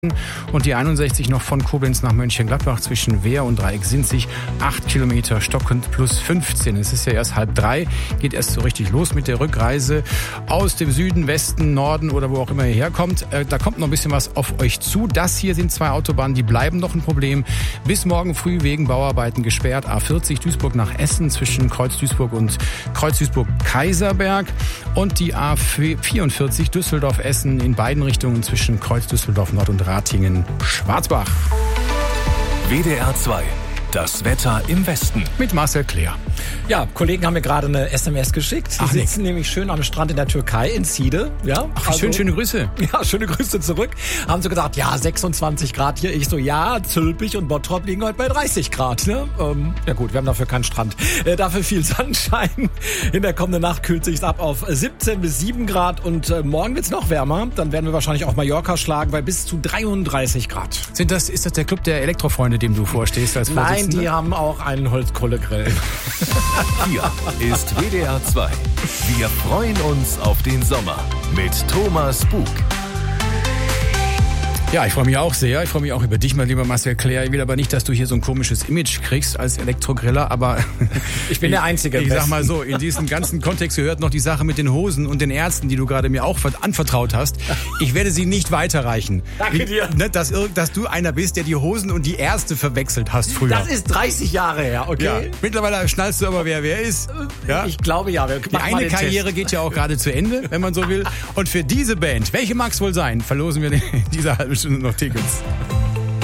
Und die 61 noch von Koblenz nach Mönchengladbach zwischen Wehr und Dreiecksinzig. 8 Kilometer stockend plus 15. Es ist ja erst 2:30, geht erst so richtig los mit der Rückreise aus dem Süden, Westen, Norden oder wo auch immer ihr herkommt. Da kommt noch ein bisschen was auf euch zu. Das hier sind 2 Autobahnen, die bleiben noch ein Problem. Bis morgen früh wegen Bauarbeiten gesperrt. A40 Duisburg nach Essen zwischen Kreuz Duisburg und Kreuz Duisburg-Kaiserberg. Und die A44 Düsseldorf-Essen in beiden Richtungen zwischen Kreuz Düsseldorf-Nord und Ratingen-Schwarzbach. WDR 2. Das Wetter im Westen. Mit Marcel Kleer. Ja, Kollegen haben mir gerade eine SMS geschickt. Sie sitzen nämlich schön am Strand in der Türkei, in Side. Ja, Ach, schöne Grüße. Ja, schöne Grüße zurück. Haben sie gesagt, ja, 26 Grad hier. Ich so, ja, Zülpich und Bottrop liegen heute bei 30 Grad. Ne? Ja gut, wir haben dafür keinen Strand. Dafür viel Sonnenschein. In der kommenden Nacht kühlt sich's ab auf 17 bis 7 Grad. Und morgen wird's noch wärmer. Dann werden wir wahrscheinlich auch Mallorca schlagen bei bis zu 33 Grad. Ist das der Club der Elektrofreunde, dem du vorstehst als Vorsitzender? Nein, die haben auch einen Holzkohlegrill. Hier ist WDR 2. Wir freuen uns auf den Sommer mit Thomas Bug. Ja, ich freue mich auch sehr. Ich freue mich auch über dich, mein lieber Marcel Kleer. Ich will aber nicht, dass du hier so ein komisches Image kriegst als Elektrogriller, aber ich bin der Einzige. Ich sag mal so, in diesem ganzen Kontext gehört noch die Sache mit den Hosen und den Ärzten, die du gerade mir auch anvertraut hast. Ich werde sie nicht weiterreichen. Danke dir. Dass du einer bist, der die Hosen und die Ärzte verwechselt hast früher. Das ist 30 Jahre her, okay? Ja. Mittlerweile schnallst du aber, wer ist. Ja? Ich glaube ja. Die eine Karriere geht ja auch gerade zu Ende, wenn man so will. Und für diese Band, welche mag es wohl sein, verlosen wir in dieser halben Stunde noch Tickets.